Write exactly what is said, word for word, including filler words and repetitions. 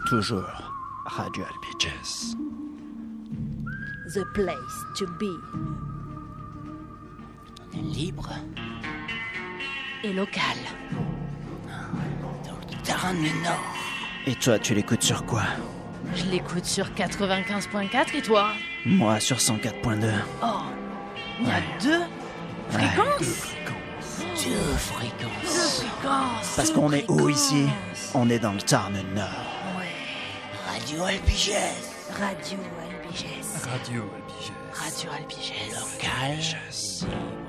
Toujours Radio Albiges. The place to be. Libre Et local. dans le Tarn du Nord. Et toi, tu l'écoutes sur quoi? Je l'écoute sur quatre-vingt-quinze virgule quatre et toi? Moi, sur cent quatre virgule deux. Oh, il y a Ouais. deux Ouais. fréquences. Deux fréquences. Deux fréquences. Parce deux qu'on est où fréquences. ici? On est dans le Tarn Nord. Ouais. Radio Albiges. Radio Albiges. Radio Albiges. Radio Albiges. Local.